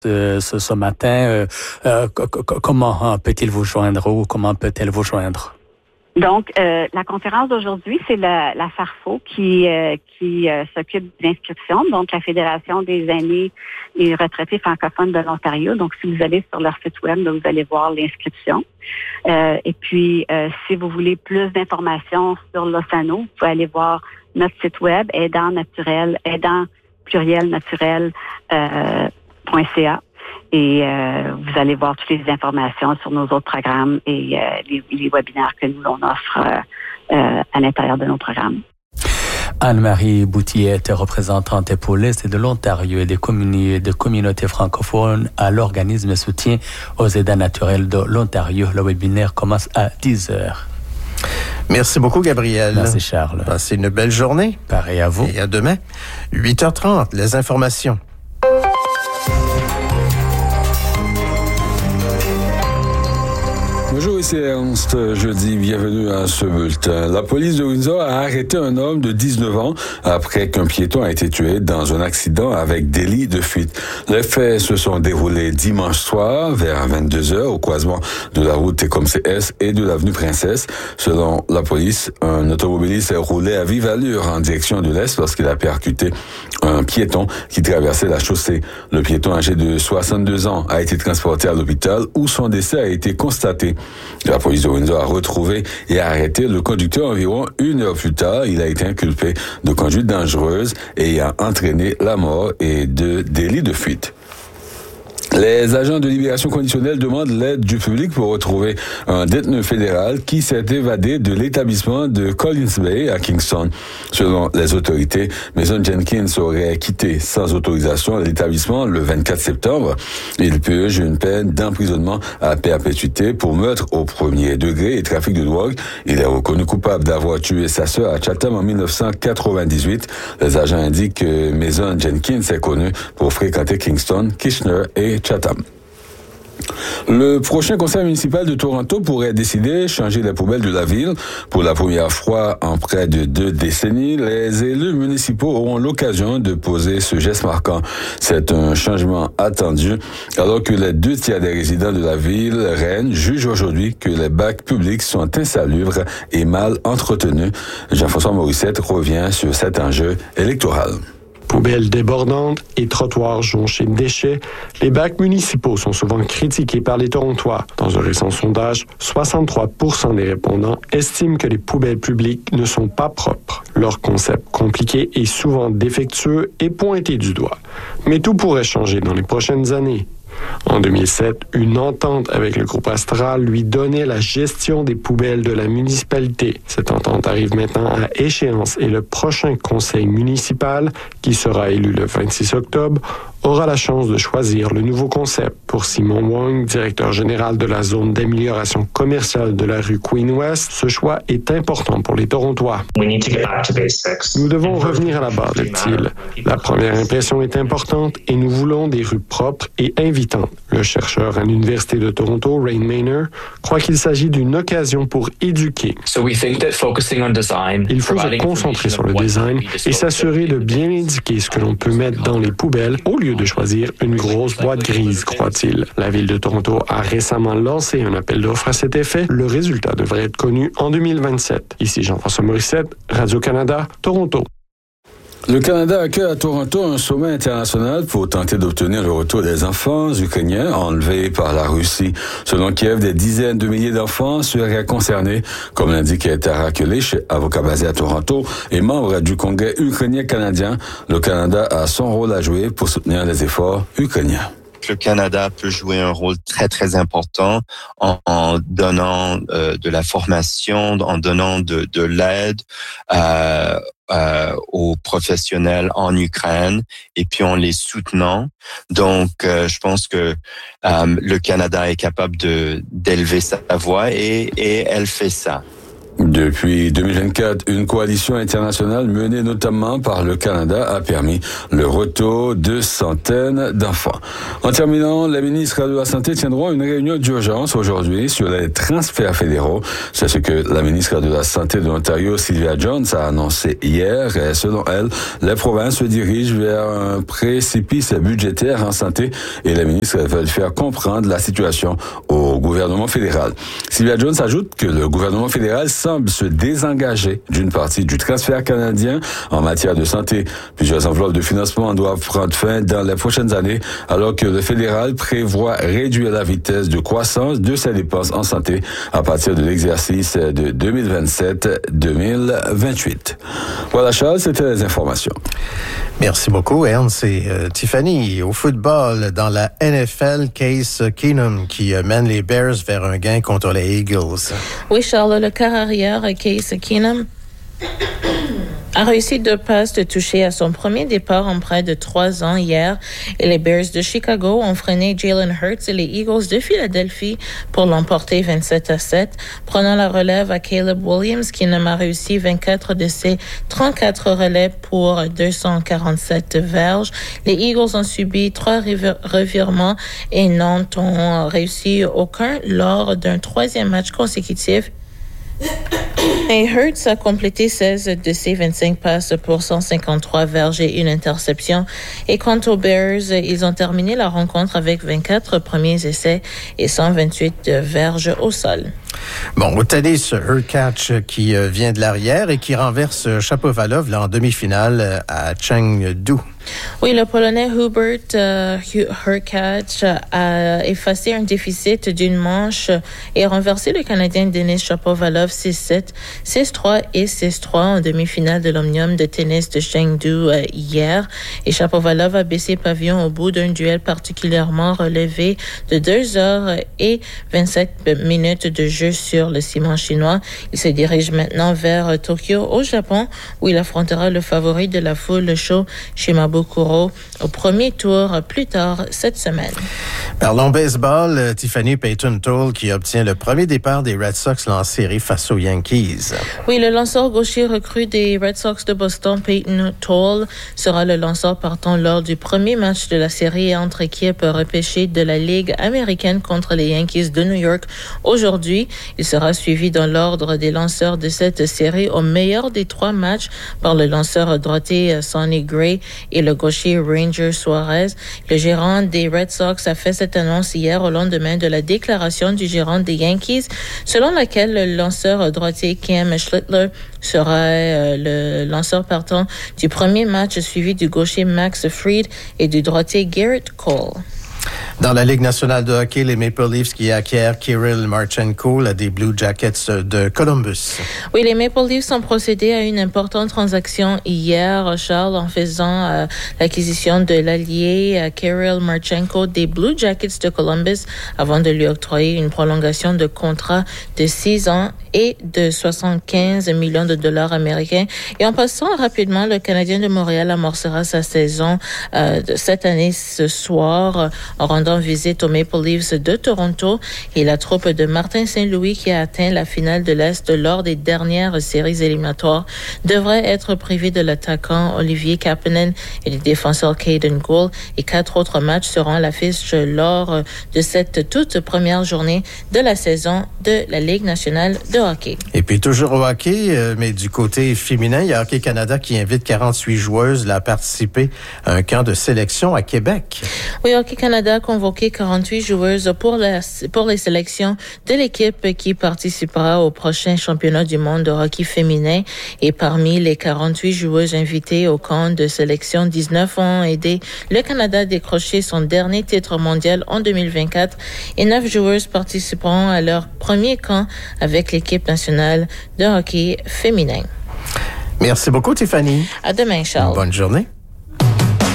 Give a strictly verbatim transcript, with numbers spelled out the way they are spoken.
ce, ce, ce matin. Euh, euh, comment peut-il vous joindre ou comment peut-elle vous joindre? Donc, euh, la conférence d'aujourd'hui, c'est la, la FARFO qui euh, qui euh, s'occupe de l'inscription, donc la Fédération des aînés et retraités francophones de l'Ontario. Donc, si vous allez sur leur site web, vous allez voir l'inscription. Euh, et puis, euh, si vous voulez plus d'informations sur l'Osano, vous pouvez aller voir notre site web, aidant naturel, aidant pluriel naturel euh, point c a. Et euh, vous allez voir toutes les informations sur nos autres programmes et euh, les, les webinaires que nous, on offre euh, euh, à l'intérieur de nos programmes. Anne-Marie Boutillette, représentante pour l'Est de l'Ontario et des, communi- des communautés francophones à l'organisme de soutien aux aidants naturels de l'Ontario. Le webinaire commence à dix heures. Merci beaucoup, Gabriel. Merci, Charles. Passez une belle journée. Pareil à vous. Et à demain, huit heures trente, les informations. Bonjour, ici Ernst. Jeudi, bienvenue à ce bulletin. La police de Windsor a arrêté un homme de dix-neuf ans après qu'un piéton a été tué dans un accident avec délit de fuite. Les faits se sont déroulés dimanche soir vers vingt-deux heures au croisement de la route T C O M C S et de l'avenue Princesse. Selon la police, un automobiliste roulait à vive allure en direction de l'Est lorsqu'il a percuté un piéton qui traversait la chaussée. Le piéton âgé de soixante-deux ans a été transporté à l'hôpital où son décès a été constaté. La police de Windsor a retrouvé et a arrêté le conducteur environ une heure plus tard. Il a été inculpé de conduite dangereuse et a entraîné la mort et de délit de fuite. Les agents de libération conditionnelle demandent l'aide du public pour retrouver un détenu fédéral qui s'est évadé de l'établissement de Collins Bay à Kingston. Selon les autorités, Mason Jenkins aurait quitté sans autorisation l'établissement le vingt-quatre septembre. Il purge une peine d'emprisonnement à perpétuité pour meurtre au premier degré et trafic de drogue. Il est reconnu coupable d'avoir tué sa sœur à Chatham en dix-neuf cent quatre-vingt-dix-huit. Les agents indiquent que Mason Jenkins est connu pour fréquenter Kingston, Kitchener et Chatham. Le prochain conseil municipal de Toronto pourrait décider de changer les poubelles de la ville. Pour la première fois en près de deux décennies, les élus municipaux auront l'occasion de poser ce geste marquant. C'est un changement attendu alors que les deux tiers des résidents de la ville reine jugent aujourd'hui que les bacs publics sont insalubres et mal entretenus. Jean-François Morissette revient sur cet enjeu électoral. Poubelles débordantes et trottoirs jonchés de déchets, les bacs municipaux sont souvent critiqués par les Torontois. Dans un récent sondage, soixante-trois pour cent des répondants estiment que les poubelles publiques ne sont pas propres. Leur concept compliqué et souvent défectueux est pointé du doigt. Mais tout pourrait changer dans les prochaines années. En deux mille sept, une entente avec le groupe Astral lui donnait la gestion des poubelles de la municipalité. Cette entente arrive maintenant à échéance et le prochain conseil municipal, qui sera élu le vingt-six octobre, aura la chance de choisir le nouveau concept. Pour Simon Wong, directeur général de la zone d'amélioration commerciale de la rue Queen-West, ce choix est important pour les Torontois. Nous devons revenir à la base, dit-il. La première impression est importante et nous voulons des rues propres et invitantes. Le chercheur à l'Université de Toronto, Rain Maynard, croit qu'il s'agit d'une occasion pour éduquer. Il faut se concentrer sur le design et s'assurer de bien indiquer ce que l'on peut mettre dans les poubelles au lieu de choisir une grosse boîte grise, croit-il. La ville de Toronto a récemment lancé un appel d'offres à cet effet. Le résultat devrait être connu en deux mille vingt-sept. Ici Jean-François Morissette, Radio-Canada, Toronto. Le Canada accueille à Toronto un sommet international pour tenter d'obtenir le retour des enfants ukrainiens enlevés par la Russie. Selon Kiev, des dizaines de milliers d'enfants seraient concernés, comme l'indique Tara Kulish, avocat basé à Toronto et membre du Congrès ukrainien-canadien. Le Canada a son rôle à jouer pour soutenir les efforts ukrainiens. Le Canada peut jouer un rôle très, très important en, en donnant euh, de la formation, en donnant de, de l'aide euh, euh, aux professionnels en Ukraine et puis en les soutenant. Donc, euh, je pense que euh, le Canada est capable de d'élever sa voix et, et elle fait ça. Depuis deux mille vingt-quatre, une coalition internationale menée notamment par le Canada a permis le retour de centaines d'enfants. En terminant, les ministres de la Santé tiendront une réunion d'urgence aujourd'hui sur les transferts fédéraux. C'est ce que la ministre de la Santé de l'Ontario, Sylvia Jones, a annoncé hier. Et selon elle, les provinces se dirigent vers un précipice budgétaire en santé et les ministres veulent faire comprendre la situation au gouvernement fédéral. Sylvia Jones ajoute que le gouvernement fédéral semble se désengager d'une partie du transfert canadien en matière de santé. Plusieurs enveloppes de financement doivent prendre fin dans les prochaines années, alors que le fédéral prévoit réduire la vitesse de croissance de ses dépenses en santé à partir de l'exercice de deux mille vingt-sept deux mille vingt-huit. Voilà, Charles, c'était les informations. Merci beaucoup, Ernst et euh, Tiffany. Au football, dans la N F L, Case Keenum qui euh, mène les Bears vers un gain contre les Eagles. Oui, Charles, le quart arrière, Case Keenum, a réussi deux passes de toucher à son premier départ en près de trois ans hier et les Bears de Chicago ont freiné Jalen Hurts et les Eagles de Philadelphie pour l'emporter vingt-sept à sept, prenant la relève à Caleb Williams qui n'a réussi vingt-quatre de ses trente-quatre relais pour deux cent quarante-sept verges. Les Eagles ont subi trois revirements et n'ont ont réussi aucun lors d'un troisième match consécutif. Et Hurts a complété seize de ses vingt-cinq passes pour cent cinquante-trois verges et une interception. Et quant aux Bears, ils ont terminé la rencontre avec vingt-quatre premiers essais et cent vingt-huit verges au sol. Bon, au tennis, Hurkacz qui vient de l'arrière et qui renverse Shapovalov là, en demi-finale à Chengdu. Oui, le Polonais Hubert euh, Hurkacz a effacé un déficit d'une manche et renversé le Canadien Denis Shapovalov six sept, six trois et six trois en demi-finale de l'Omnium de tennis de Chengdu euh, hier. Et Shapovalov a baissé pavillon au bout d'un duel particulièrement relevé de deux heures et vingt-sept minutes de jeu sur le ciment chinois. Il se dirige maintenant vers Tokyo, au Japon, où il affrontera le favori de la foule Sho Shimabukuro au premier tour plus tard cette semaine. Parlons baseball, Tiffany Peyton-Toll qui obtient le premier départ des Red Sox en série face aux Yankees. Oui, le lanceur gaucher recru des Red Sox de Boston, Peyton-Toll, sera le lanceur partant lors du premier match de la série entre équipes repêchées de la Ligue américaine contre les Yankees de New York aujourd'hui. Il sera suivi dans l'ordre des lanceurs de cette série au meilleur des trois matchs par le lanceur droitier Sonny Gray et le gaucher Ranger Suarez. Le gérant des Red Sox a fait cette annonce hier au lendemain de la déclaration du gérant des Yankees, selon laquelle le lanceur droitier Cam Schlittler sera euh, le lanceur partant du premier match, suivi du gaucher Max Fried et du droitier Garrett Cole. Dans la Ligue nationale de hockey, les Maple Leafs qui acquièrent Kirill Marchenko des Blue Jackets de Columbus. Oui, les Maple Leafs ont procédé à une importante transaction hier, Charles, en faisant euh, l'acquisition de l'allié euh, Kirill Marchenko des Blue Jackets de Columbus avant de lui octroyer une prolongation de contrat de six ans et de soixante-quinze millions de dollars américains. Et en passant rapidement, le Canadien de Montréal amorcera sa saison euh, de cette année ce soir en rendant visite aux Maple Leafs de Toronto et la troupe de Martin Saint-Louis qui a atteint la finale de l'Est lors des dernières séries éliminatoires devrait être privée de l'attaquant Olivier Kapanen et du défenseur Caden Gould et quatre autres matchs seront à l'affiche lors de cette toute première journée de la saison de la Ligue nationale de hockey. Et puis toujours au hockey, mais du côté féminin, il y a Hockey Canada qui invite quarante-huit joueuses à participer à un camp de sélection à Québec. Oui, Hockey Canada a convoqué quarante-huit joueuses pour, la, pour les sélections de l'équipe qui participera au prochain championnat du monde de hockey féminin. Et parmi les quarante-huit joueuses invitées au camp de sélection, dix-neuf ont aidé le Canada à décrocher son dernier titre mondial en deux mille vingt-quatre et neuf joueuses participeront à leur premier camp avec l'équipe nationale de hockey féminin. Merci beaucoup, Tiffany. À demain, Charles. Bonne journée.